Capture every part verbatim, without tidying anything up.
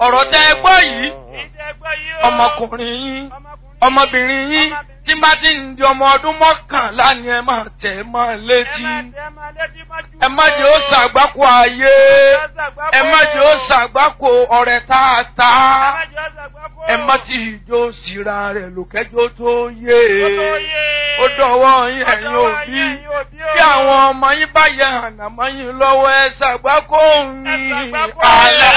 ọ̀rọ̀ tẹ́ ẹ gbọ́ yìí ọmọkùnrin yín ọmọbìnrin yín tí bá ti ń di ọmọ ọdún mọ́kànlá ni ẹ máa tẹ̀ mọ́ létí ẹ má jẹ́ ó ṣàgbákò ayé ẹ má jẹ́ ó ṣàgbákò ọ̀rẹ́ tààtà ẹ má ti ìjó síra rẹ̀ lòkẹ́jọ́ tó yé ó dọ̀wọ́ yín ẹ̀yin òbí bí àwọn ọmọ yín bá yẹ ànàmọ́ yín lọ́wọ́ ẹ ṣàgbákò yín àlá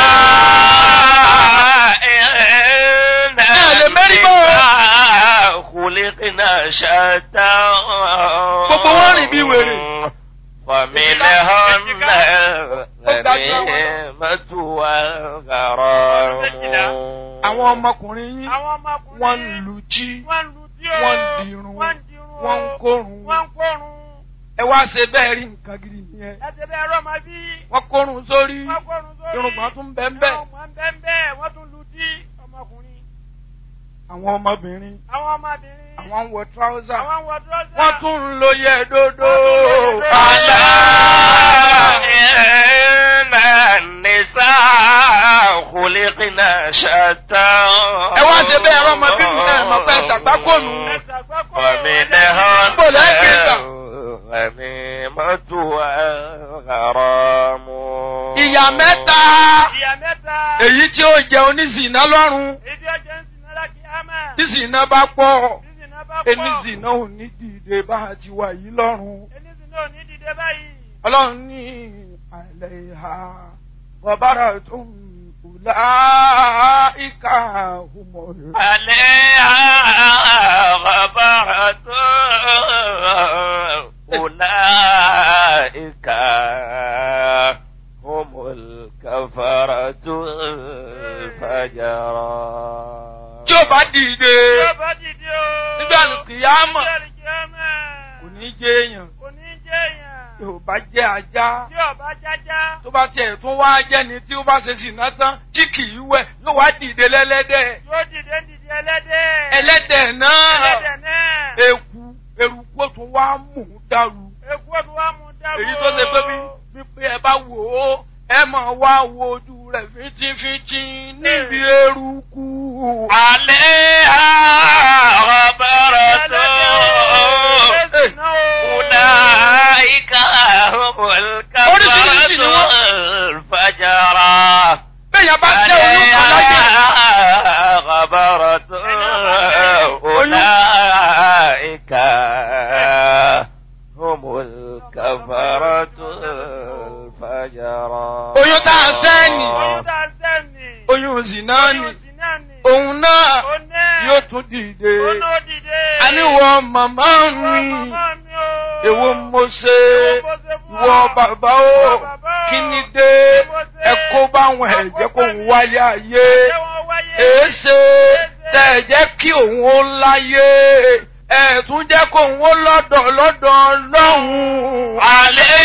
ẹ lè mẹ́rin bọ́ khuliqna shatta gbogbo wọn rìn bí wèrè. ومنهم الغنيمة والغرام. àwọn ọmọkùnrin yín wọ́n ń lu jí wọ́n ń dirun wọ́n ń kórun ẹ wá ṣe bẹ́ẹ̀ rí nǹkan gidi nìyẹn. wọ́n kórun sórí irùngbọ̀n tún bẹ́ẹ̀ bẹ́ẹ̀. àwọn ọmọbìnrin àwọn ń wọ trouser wọ́n tún ń lo yẹ dodo. àlá inna nisaa khuliqna shatta. ẹ wá ṣe bẹ́ẹ̀ ẹ̀rọ ọmọbìnrin náà mọ̀ pé ṣàgbákònù. ومنهم الغنيمة والغرام. ìyà mẹ́ta èyí tí ó jẹ oníṣìná lọ́rùn. tí zina bá pọ̀ ẹni zina ò ní dìde bá a ti wà yìí lọ́rùn. ọlọ́run ní àlẹ́ ìhà wàbára tó ń kùlá ìka humọ̀. àlẹ́ ìhà wàbára tó ń kùlá ìka humọ̀ kàfàrà tó fàjàrà. tí ó bá dìde nígbà kìyàmọ̀ kò ní jẹ́ èèyàn tí ó bá jẹ́ ajá tó bá tiẹ̀ tún wá jẹ́ ni tí ó bá ṣe ṣìnà tán tí kì í wẹ̀ yóò wá dìde lẹ́lẹ́dẹ̀ ẹlẹ́dẹ̀ náà eku eruku ó tún wá mú dàrú èyí tó ṣe pé bí pé ẹ bá wò ó ẹ máa wá wo ojú rẹ̀ fíntífíntí níbi eruku. àlẹ́ àbára tó kùnà ìka olùkàfà tó fàjàrà. bẹ́ẹ̀ bá tẹ olùkọ́ láyé. àbára tó kùnà ìka olùkàfà tó fàjàrà. oyún tá a sẹ́ni oyún zina ni òun náà yóò tún dìde. àníwọ̀ màmá mi èwo mo ṣe ìwọ bàbá o kí ni dé ẹ kó báwọn ẹ̀jẹ̀ kó ń wáyé ayé èéṣe tẹ̀ ẹ̀ jẹ́ kí òun ó láyé ẹ̀ tún jẹ́ kó òun ó lọ́dọ̀ lọ́dọ̀ lọ́hùn-ún. àlẹ́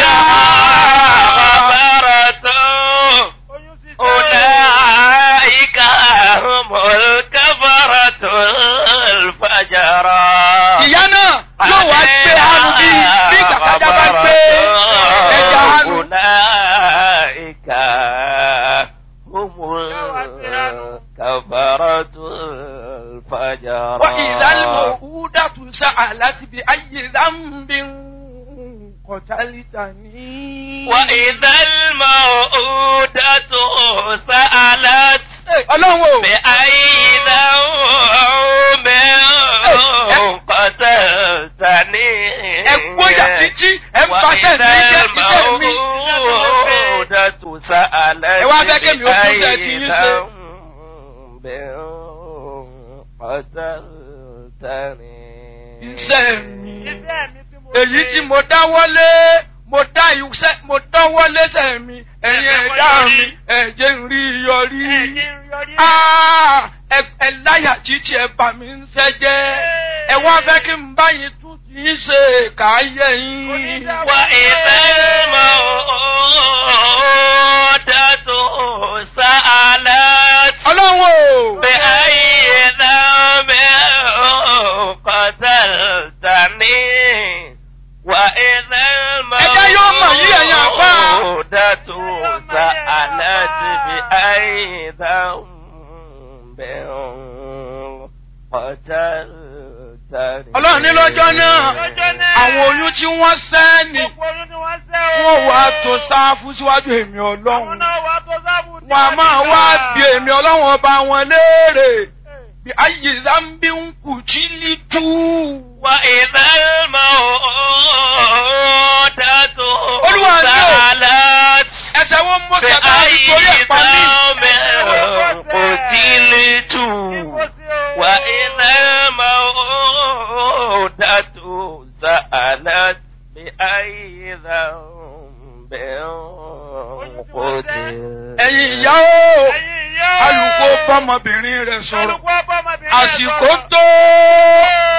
àbára tó أولئك هم الكفرة الفجرة. ìyá náà yóò wá gbé àrùn bí bí kàkàjà bá gbé ẹja àrùn. أولئك هم الكفرة الفجرة. وإذا الموءودة سألت بأي ذنب قتلتني. وإذا الموءودة سألت بأي ذنب قتلتني. وإذا الموءودة سألت بأي ذنب قتلتني. èyí tí mo dáwọ́lé mo dá ìwúsẹ́ mo dáwọ́lé sẹ́mi ẹ̀yin ẹ̀dá mi ẹ̀jẹ̀ ń rí yọrí. ẹ láyà títí ẹ bà mí ń sẹ́jẹ́ ẹ wá fẹ́ kí n bá yín tún kì í ṣe káyé yín. wà ìfẹ́ mọ́ dàtò sàálẹ̀. ọlọ́run o. bẹ́ ayé náà bẹ́ kọ́tà tani. وإذا الموءودة jẹ́ yóò mọ̀ yí ẹ̀yàn àpá. Dátò sa'alati bi ayyi dhanbin qataltani. Ọlọ́run ní lọ́jọ́ náà, àwọn oyún tí wọ́n sẹ́ ni, wọ́n wá tó sáfù síwájú èmi Ọlọ́run. Wọ́n a máa wá bí èmi Ọlọ́run ọba wọn léèrè. Bí ayyi dhanbin qutilitu. Wa idhal maw'udatu sa'alat ẹsẹ̀ wọn mọ́ sẹ́ta nítorí ẹ̀pá ní. Qutilitu wa idhal maw'udatu sa'alat bi ayyi dhanbin qutilat. Ẹ̀yin ìyá o, alùpùpù bọ́mọbìnrin rẹ̀ sọ̀rọ̀, àsìkò tó.